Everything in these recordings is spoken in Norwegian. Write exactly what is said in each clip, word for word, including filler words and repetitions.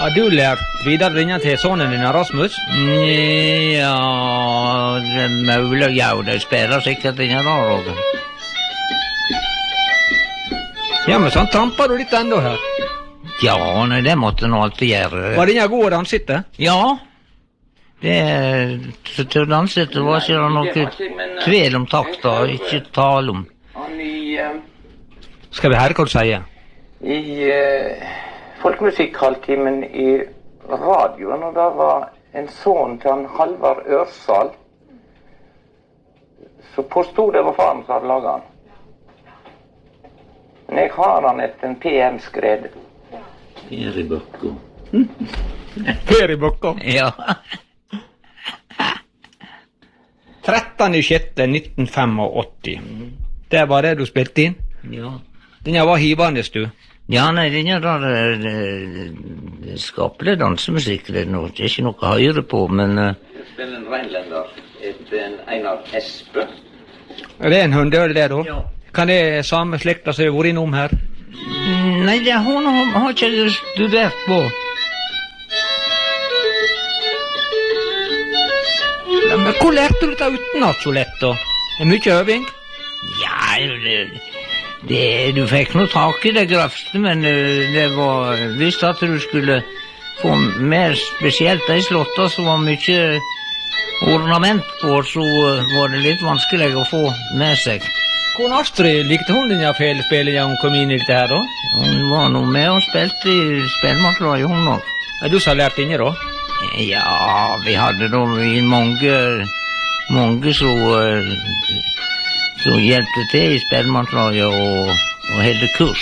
Har du lært videre ringe til sonen din, Rasmus? Ja, det er mulig. Ja, de spiller sikkert ingen der også. Ja, men sånn tramper du litt enda her. Ja, nei, det måtte nå alltid gjøre. Var det ikke god å dansitte? Ja. Det til å dansitte var ikke det noe tvil om takta, ikke tale om. Skal vi høre hva du sier? I uh, folkemusikk-halvtimen i radioen, og der var en son til han Halvard Ørsal, så påstod det var faren som hadde laget han. Men jeg har han etter en P M-skred. Per i bøkka. Per i bøkka? Ja. trettende juni nitten åttifem. Det var det du spilte inn? Ja. Den var hivende, du. Ja, nei, den er der det skapelig dansemusikk, det er, noe, det er ikke noe å høre på, men... Uh... Jeg spiller en reinlender etter en Einar Espe. Er det en hundøl det, da? Ja. Kan det samme slekta som vi har vært innom her? Nei, det hun har, har ikke jeg studert på. Ja, men hvor lærte du dette utenat så lett, da? Er mye øving? Ja, det, det, du fikk noe tak i det grøfste, men det var visst at du skulle få mer spesielt de slotta som var mye ornament på, så var det litt vanskelig å få med seg. Kone Astrid, likte hun denne felespillet hun kom inn i dette her, da? Hun var nå med og spilte i spillmaterialet, hun nok. Er du som har lært inni, da? Ja, vi hadde da mange, mange som, som hjelpte til i spillmaterialet og, og hele kurs.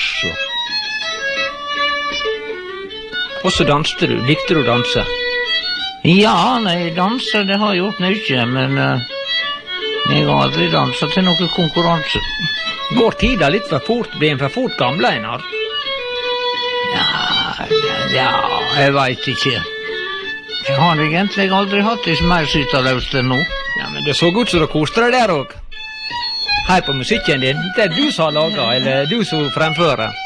Og så danste du. Likte du å danse? Ja, nei, danse, det har jeg gjort mye, men uh, jeg har aldri danset til noen konkurranse. Går tida litt for fort, blir en for fort gamle en her? Ja, ja, ja, jeg vet ikke. Jeg har egentlig aldri hatt det som mer sytaløst enn nå. Ja, men det så ut som du koste deg der òg. Her på musikken din, det er du som har laget, eller du som fremfører?